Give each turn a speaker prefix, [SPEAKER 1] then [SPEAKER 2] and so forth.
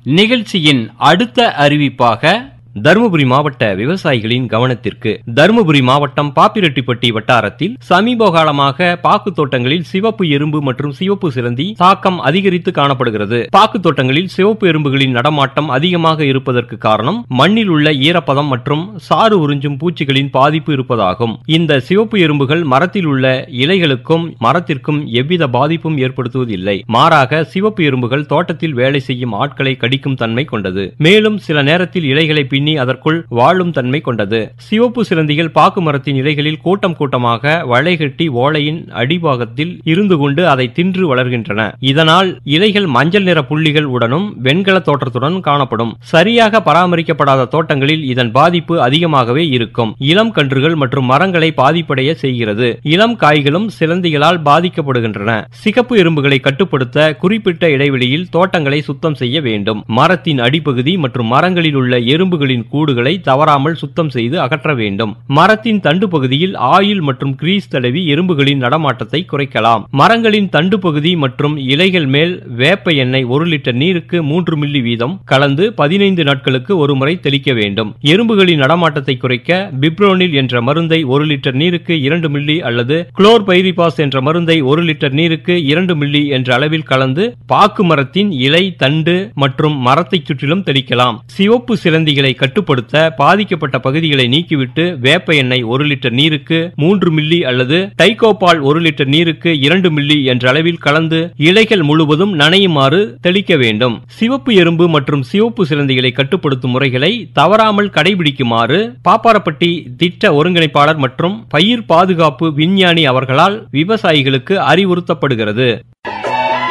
[SPEAKER 1] நிகழ்ச்சியின் அடுத்த அறிவிப்பாக தருமபுரி மாவட்ட விவசாயிகளின் கவனத்திற்கு. தருமபுரி மாவட்டம் பாப்பிரெட்டிப்பட்டி வட்டாரத்தில் சமீப காலமாக பாக்கு தோட்டங்களில் சிவப்பு எறும்பு மற்றும் சிவப்பு சிலந்தி தாக்கம் அதிகரித்து காணப்படுகிறது. பாக்கு தோட்டங்களில் சிவப்பு எறும்புகளின் நடமாட்டம் அதிகமாக இருப்பதற்கு காரணம் மண்ணில் உள்ள ஈரப்பதம் மற்றும் சாறு உறிஞ்சும் பூச்சிகளின் பாதிப்பு இருப்பதாகும். இந்த சிவப்பு எறும்புகள் மரத்தில் உள்ள இலைகளுக்கும் மரத்திற்கும் எவ்வித பாதிப்பும் ஏற்படுத்துவதில்லை. மாறாக சிவப்பு எறும்புகள் தோட்டத்தில் வேலை செய்யும் ஆட்களை கடிக்கும் தன்மை கொண்டது. மேலும் சில நேரத்தில் இலைகளை பின்னி அதற்குள் வாழும் தன்மை கொண்டது. சிவப்பு சிலந்திகள் பாக்கு மரத்தின் இலைகளில் கூட்டம் கூட்டமாக வளை கட்டி ஓலையின் அடிபாகத்தில் இருந்து கொண்டு அதை தின்று வளர்கின்றன. இதனால் இலைகள் மஞ்சள் நிற புள்ளிகள் உடனும் வெண்கல தோற்றத்துடன் காணப்படும். சரியாக பராமரிக்கப்படாத தோட்டங்களில் இதன் பாதிப்பு அதிகமாகவே இருக்கும். இளம் கன்றுகள் மற்றும் மரங்களை பாதிப்படைய செய்கிறது. இளம் காய்களும் சிலந்திகளால் பாதிக்கப்படுகின்றன. சிகப்பு எறும்புகளை கட்டுப்படுத்த குறிப்பிட்ட இடைவெளியில் தோட்டங்களை சுத்தம் செய்ய வேண்டும். மரத்தின் அடிப்பகுதி மற்றும் மரங்களில் உள்ள எறும்புகளின் கூடுகளை தவறாமல் சுத்தம் செய்து அகற்ற வேண்டும். மரத்தின் தண்டு பகுதியில் ஆயில் மற்றும் கிரீஸ் தடவி எறும்புகளின் நடமாட்டத்தை குறைக்கலாம். மரங்களின் தண்டு பகுதி மற்றும் இலைகள் மேல் வேப்ப எண்ணெய் 1 லிட்டர் நீருக்கு 3 மில்லி வீதம் கலந்து 15 நாட்களுக்கு ஒரு முறை தெளிக்க வேண்டும். எறும்புகளின் நடமாட்டத்தை குறைக்க பிப்ரோனில் என்ற மருந்தை 1 லிட்டர் நீருக்கு 2 மில்லி அல்லது குளோர்பைரிபாஸ் என்ற மருந்தை 1 லிட்டர் நீருக்கு 2 மில்லி என்ற அளவில் கலந்து பாக்கு மரத்தின் இலை, தண்டு மற்றும் மரத்தை சுற்றிலும் தெளிக்கலாம். சிவப்பு சிலந்திகளை கட்டுப்படுத்த பாதிக்கப்பட்ட பகுதிகளை நீக்கிவிட்டு வேப்ப எண்ணெய் 1 லிட்டர் நீருக்கு 3 மில்லி அல்லது டைகோபால் 1 லிட்டர் நீருக்கு 2 மில்லி என்ற அளவில் கலந்து இலைகள் முழுவதும் நனையுமாறு தெளிக்க வேண்டும். சிவப்பு எறும்பு மற்றும் சிவப்பு சிலந்திகளை கட்டுப்படுத்தும் முறைகளை தவறாமல் கடைபிடிக்குமாறு பாப்பாரப்பட்டி திட்ட ஒருங்கிணைப்பாளர் மற்றும் பயிர் பாதுகாப்பு விஞ்ஞானி அவர்களால் விவசாயிகளுக்கு அறிவுறுத்தப்படுகிறது.